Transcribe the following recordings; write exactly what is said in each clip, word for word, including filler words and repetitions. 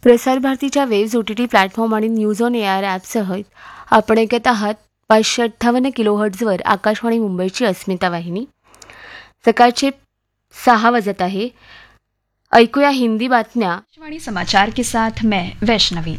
प्रसार भारतीच्या waves O T T platform आणि न्यूज ऑन ए आर ॲपसह आपण ऐकत आहात पाचशे अठ्ठावन्न किलोहर्ट्झवर आकाशवाणी मुंबईची अस्मिता वाहिनी. सकाळचे सहा वाजत आहे. ऐकूया हिंदी बातम्या. आकाशवाणी समाचार के साथ मैं वैष्णवी.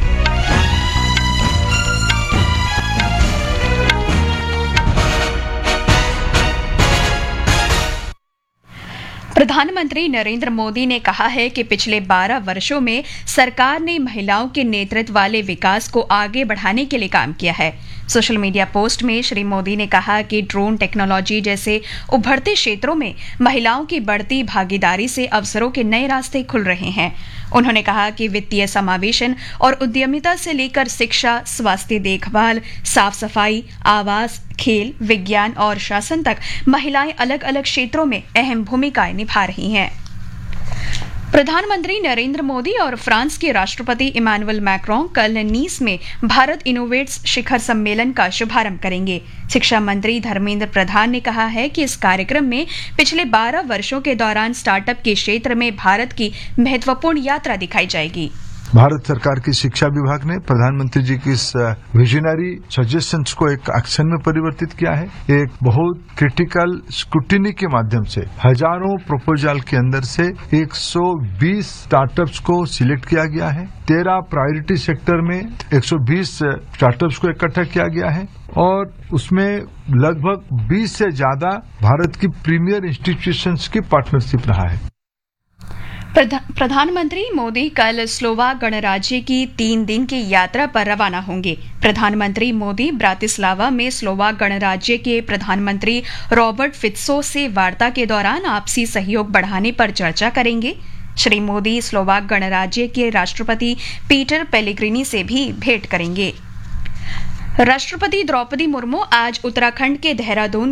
प्रधानमंत्री नरेंद्र मोदी ने कहा है कि पिछले बारह वर्षों में सरकार ने महिलाओं के नेतृत्व वाले विकास को आगे बढ़ाने के लिए काम किया है. सोशल मीडिया पोस्ट में श्री मोदी ने कहा कि ड्रोन टेक्नोलॉजी जैसे उभरते क्षेत्रों में महिलाओं की बढ़ती भागीदारी से अवसरों के नए रास्ते खुल रहे हैं. उन्होंने कहा कि वित्तीय समावेशन और उद्यमिता से लेकर शिक्षा, स्वास्थ्य देखभाल, साफ सफाई, आवास, खेल, विज्ञान और शासन तक महिलाएं अलग अलग क्षेत्रों में अहम भूमिकाएं निभा रही हैं. प्रधानमंत्री नरेंद्र मोदी और फ्रांस के राष्ट्रपति इमानुएल मैक्रों कल नीस में भारत इनोवेट्स शिखर सम्मेलन का शुभारंभ करेंगे. शिक्षा मंत्री धर्मेंद्र प्रधान ने कहा है कि इस कार्यक्रम में पिछले बारह वर्षों के दौरान स्टार्टअप के क्षेत्र में भारत की महत्वपूर्ण यात्रा दिखाई जाएगी. भारत सरकार की शिक्षा विभाग ने प्रधानमंत्री जी की इस विजनरी सजेशंस को एक एक्शन में परिवर्तित किया है. एक बहुत क्रिटिकल स्क्रूटिनी के माध्यम से हजारों प्रपोजल के अंदर से एक सौ बीस स्टार्टअप्स को सिलेक्ट किया गया है. तेरह प्रायोरिटी सेक्टर में एक सौ बीस स्टार्टअप्स को इकट्ठा किया गया है और उसमें लगभग बीस से ज्यादा भारत की प्रीमियर इंस्टीट्यूशंस की पार्टनरशिप रहा है. प्रधा, प्रधानमंत्री मोदी कल स्लोवाक गणराज्य की तीन दिन की यात्रा पर रवाना होंगे. प्रधानमंत्री मोदी ब्रातिस्लावा में स्लोवाक गणराज्य के प्रधानमंत्री रॉबर्ट फित्सो से वार्ता के दौरान आपसी सहयोग बढ़ाने पर चर्चा करेंगे. श्री मोदी स्लोवाक गणराज्य के राष्ट्रपति पीटर पेलेग्रिनी से भी भेंट करेंगे. राष्ट्रपति द्रौपदी मुर्मू आज उत्तराखंड के देहरादून